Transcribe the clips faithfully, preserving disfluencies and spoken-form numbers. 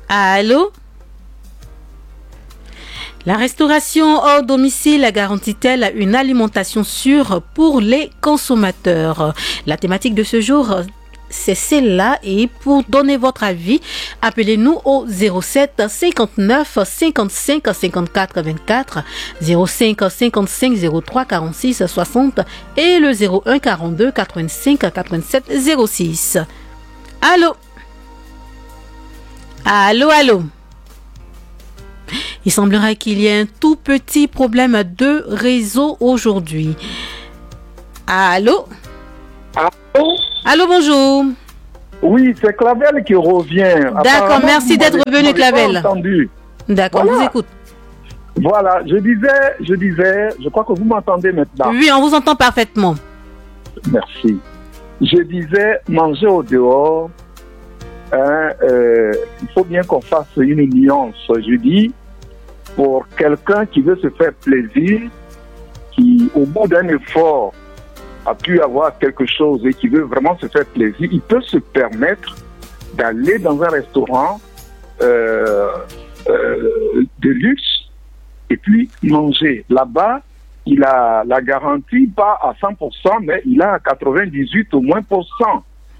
Allô? La restauration hors domicile garantit-elle une alimentation sûre pour les consommateurs? La thématique de ce jour, c'est celle-là. Et pour donner votre avis, appelez-nous au zéro sept cinquante-neuf cinquante-cinq cinquante-quatre vingt-quatre, zéro cinq cinquante-cinq zéro trois quarante-six soixante et le zéro un quarante-deux quatre-vingt-cinq quatre-vingt-sept zéro six. Allô? Allô, allô? Il semblerait qu'il y ait un tout petit problème de réseau aujourd'hui. Allô? Allô? Allô, bonjour. Oui, c'est Clavel qui revient. D'accord, merci d'être revenu, Clavel. D'accord, voilà. On vous écoute. Voilà, je disais, je disais, je crois que vous m'entendez maintenant. Oui, on vous entend parfaitement. Merci. Je disais, manger au dehors, hein, euh, il faut bien qu'on fasse une nuance. Je dis, pour quelqu'un qui veut se faire plaisir, qui, au bout d'un effort, a pu avoir quelque chose et qui veut vraiment se faire plaisir, il peut se permettre d'aller dans un restaurant euh, euh, de luxe et puis manger. Là-bas, il a la garantie, pas à cent pour cent, mais il a à quatre-vingt-dix-huit au moins pour cent.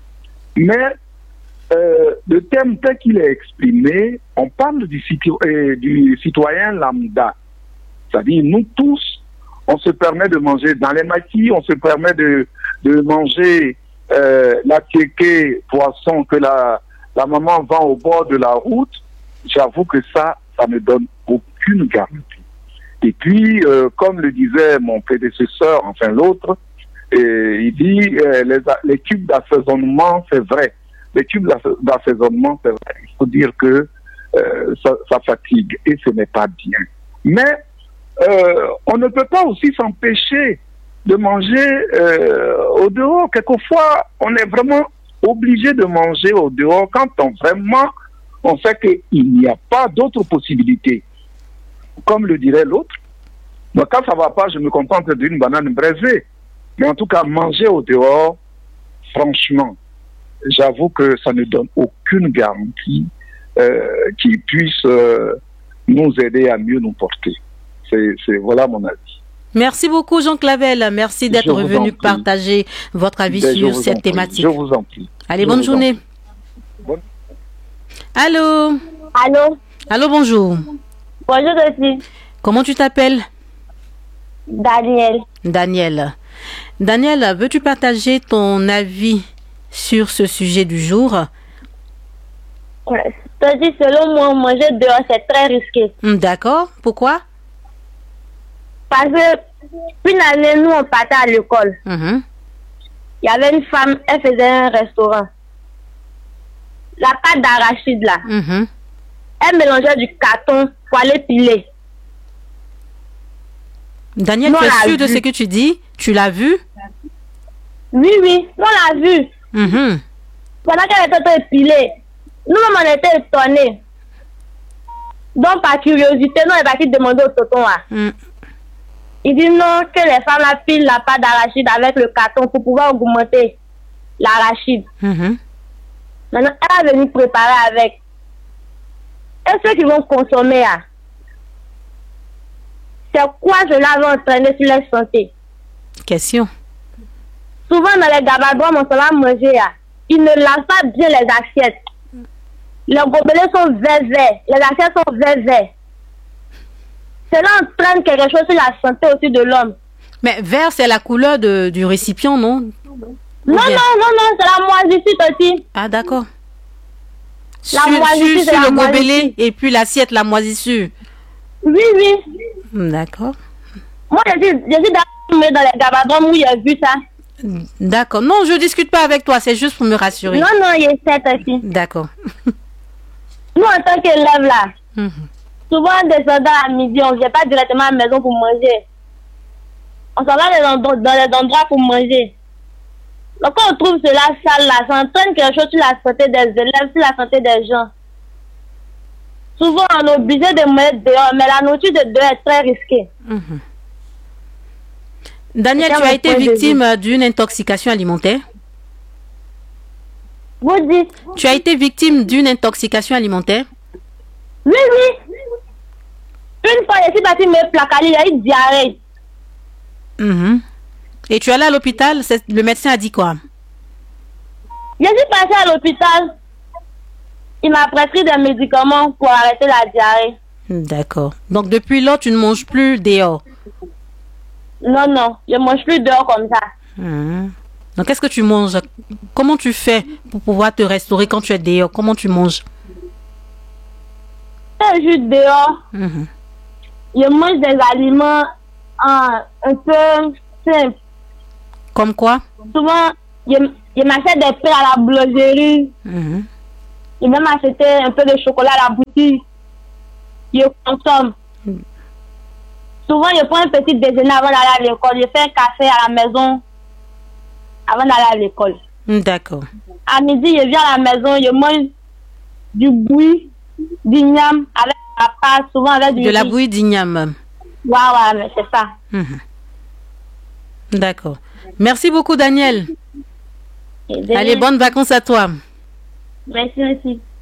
Mais euh, le thème tel qu'il est exprimé, on parle du, cito- euh, du citoyen lambda. C'est-à-dire, nous tous, on se permet de manger dans les maquis, on se permet de, de manger euh, la tchéké, poisson que la, la maman vend au bord de la route. J'avoue que ça, ça ne donne aucune garantie. Et puis, euh, comme le disait mon prédécesseur, enfin l'autre, et il dit euh, les, les cubes d'assaisonnement, c'est vrai. Les cubes d'assaisonnement, c'est vrai. Il faut dire que euh, ça, ça fatigue et ce n'est pas bien. Mais euh, on ne peut pas aussi s'empêcher de manger euh, au dehors. Quelquefois, on est vraiment obligé de manger au dehors quand on vraiment on sait qu'il n'y a pas d'autres possibilités. Comme le dirait l'autre, donc quand ça ne va pas, je me contente d'une banane braisée. Mais en tout cas, manger au dehors, franchement, j'avoue que ça ne donne aucune garantie euh, qui puisse euh, nous aider à mieux nous porter. C'est, c'est voilà mon avis. Merci beaucoup, Jean Clavel. Merci d'être revenu partager votre avis Ben, sur cette thématique. Je vous en prie. Allez, bonne journée. Bonne... Allô? Allô? Allô, bonjour. Bonjour aussi. Comment tu t'appelles? Daniel. Daniel. Daniel, veux-tu partager ton avis sur ce sujet du jour? Ouais. C'est-à-dire, selon moi, manger dehors, c'est très risqué. D'accord. Pourquoi? Parce que une année, nous, on partait à l'école. Mm-hmm. Il y avait une femme, elle faisait un restaurant. La pâte d'arachide, là, Mm-hmm. elle mélangeait du carton pour aller piler. Daniel, nous, tu es sûr vu. de ce que tu dis? Tu l'as vu? Oui, oui, nous, on l'a vu. Mm-hmm. Pendant qu'elle était en train de piler, nous-mêmes, on était étonnés. Donc, par curiosité, nous, on est parti demander au tonton là. Mm. Il dit non, que les femmes là, pilent la pâte d'arachide avec le carton pour pouvoir augmenter l'arachide. Mm-hmm. Maintenant, elle est venue préparer avec. Et ceux qui vont consommer, là, c'est quoi cela va entraîner sur leur santé? Question. Souvent, dans les gabadons, on se va manger, là, ils ne lavent pas bien les assiettes. Les gobelets sont verts-verts, les assiettes sont verts-verts. Cela entraîne quelque chose sur la santé aussi de l'homme. Mais vert, c'est la couleur de, du récipient, non? Non, non, non, non, c'est la moisissure aussi. Ah, d'accord. La sur moisissure, sur, c'est sur la le moisissure. gobelet et puis l'assiette, la moisissure. Oui, oui. D'accord. Moi, je suis, je suis dans, dans les gabadons où j'ai vu ça. D'accord. Non, je discute pas avec toi, c'est juste pour me rassurer. Non, non, il y a cette aussi. D'accord. Nous, en tant qu'élèves, là, Mm-hmm. souvent, descendant à midi, on ne vient pas directement à la maison pour manger. On s'en va dans, dans, dans les endroits pour manger. Donc, quand on trouve cela sale là, ça entraîne quelque chose sur la santé des élèves, sur la santé des gens. Souvent, on est obligé de mettre dehors, mais la nourriture de dehors est très risquée. Mm-hmm. Daniel, tu as été victime d'une intoxication alimentaire? Vous dites? Tu as été victime d'une intoxication alimentaire? Oui, oui. Une fois, je suis partie me placaler, il y a eu diarrhée. Mm-hmm. Et tu es allé à l'hôpital, le médecin a dit quoi? Je suis passée à l'hôpital. Il m'a prescrit des médicaments pour arrêter la diarrhée. D'accord. Donc depuis lors, tu ne manges plus dehors? Non, non, je ne mange plus dehors comme ça. Mmh. Donc qu'est-ce que tu manges? Comment tu fais pour pouvoir te restaurer quand tu es dehors? Comment tu manges? Quand je suis dehors, mmh. je mange des aliments euh, un peu simples. Comme quoi? Souvent, je, je m'achète des pains à la boulangerie. Mmh. Je même acheté un peu de chocolat à la boutique. Je consomme. Mmh. Souvent, je prends un petit déjeuner avant d'aller à l'école. Je fais un café à la maison avant d'aller à l'école. D'accord. À midi, je viens à la maison, je mange du bouilli, du niam avec la pâte, souvent avec du De riz. la bouillie d'igname. Ouais, ouais, mais c'est ça. Mmh. D'accord. Merci beaucoup, Daniel. Allez, bonnes vacances à toi. Merci, merci.